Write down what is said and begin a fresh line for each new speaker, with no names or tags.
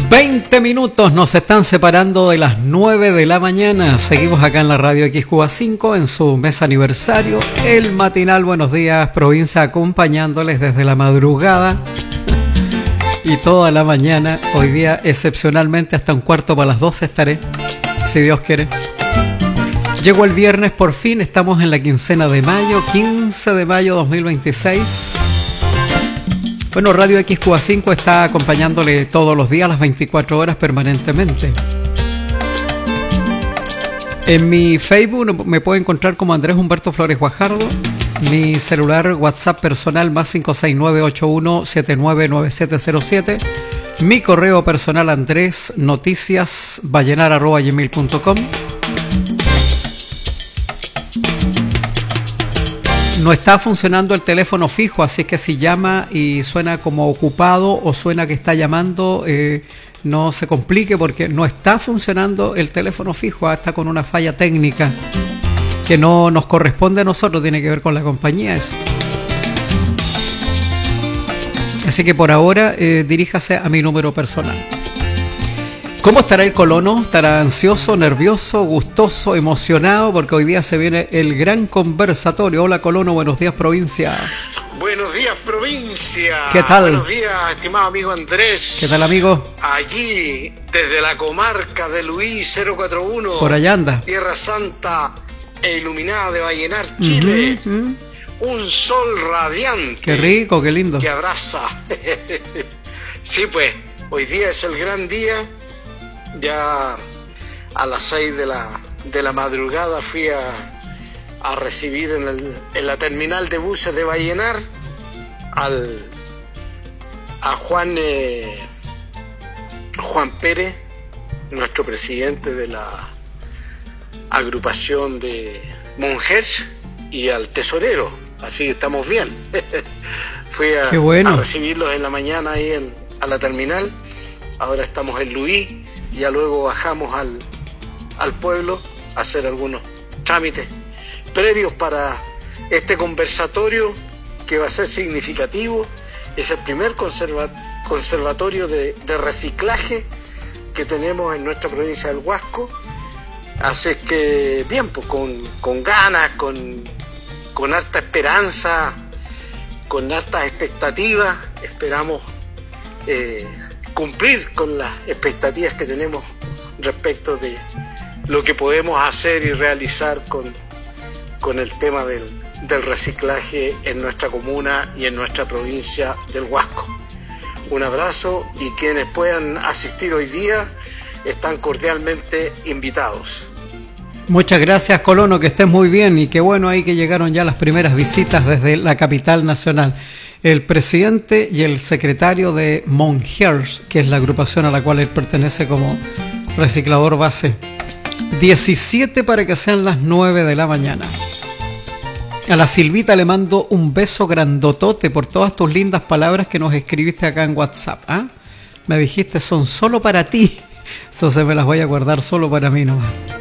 20 minutos nos están separando de las 9 de la mañana. Seguimos acá en la radio XCUA5 en su mes aniversario, el matinal Buenos Días Provincia, acompañándoles desde la madrugada y toda la mañana. Hoy día excepcionalmente hasta un cuarto para las 12 estaré, si Dios quiere. Llegó el viernes por fin, estamos en la quincena de mayo, 15 de mayo 2026. Bueno, Radio XCUA5 está acompañándole todos los días, las 24 horas permanentemente. En mi Facebook me puede encontrar como Andrés Humberto Flores Guajardo. Mi celular WhatsApp personal más 569-81799707. Mi correo personal andresnoticiasvallenar@gmail.com. No está funcionando el teléfono fijo, así que si llama y suena como ocupado o suena que está llamando, no se complique porque no está funcionando el teléfono fijo, está con una falla técnica que no nos corresponde a nosotros, tiene que ver con la compañía eso. Así que por ahora diríjase a mi número personal. ¿Cómo estará el colono? ¿Estará ansioso, nervioso, gustoso, emocionado? Porque hoy día se viene el gran conversatorio. Hola colono, buenos días provincia.
Buenos días provincia.
¿Qué tal?
Buenos días, estimado amigo Andrés.
¿Qué tal, amigo?
Allí, desde la comarca de Luis 041.
Por allá anda.
Tierra Santa e iluminada de Vallenar, Chile. Un sol radiante.
Qué rico, qué lindo.
Que abraza. Sí, pues, hoy día es el gran día. Ya a las 6 de la madrugada fui a recibir en la terminal de buses de Vallenar a Juan Pérez, nuestro presidente de la agrupación de Monjes, y al tesorero, así que estamos bien. Fui a recibirlos en la mañana ahí a la terminal. Ahora estamos en Luis. Ya luego bajamos al pueblo a hacer algunos trámites previos para este conversatorio que va a ser significativo. Es el primer conservatorio de reciclaje que tenemos en nuestra provincia del Huasco. Así que bien, pues con ganas, con harta esperanza, con hartas expectativas, esperamos cumplir con las expectativas que tenemos respecto de lo que podemos hacer y realizar con el tema del reciclaje en nuestra comuna y en nuestra provincia del Huasco. Un abrazo, y quienes puedan asistir hoy día están cordialmente invitados.
Muchas gracias, colono, que estés muy bien, y qué bueno ahí que llegaron ya las primeras visitas desde la capital nacional. El presidente y el secretario de Monjes, que es la agrupación a la cual él pertenece como reciclador base. 17 para que sean las 9 de la mañana. A la Silvita le mando un beso grandotote por todas tus lindas palabras que nos escribiste acá en WhatsApp. Me dijiste, son solo para ti. Entonces me las voy a guardar solo para mí nomás.